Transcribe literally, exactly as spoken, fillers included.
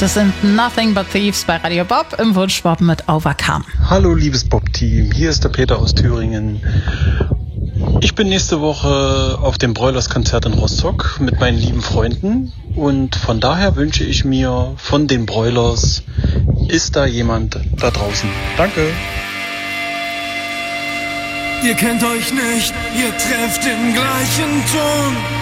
Das sind Nothing But Thieves bei Radio Bob im Wunschbob mit Overcome. Hallo liebes Bob-Team, hier ist der Peter aus Thüringen. Ich bin nächste Woche auf dem Broilers-Konzert in Rostock mit meinen lieben Freunden und von daher wünsche ich mir von den Broilers, ist da jemand da draußen? Danke. Ihr kennt euch nicht, ihr trefft den gleichen Ton.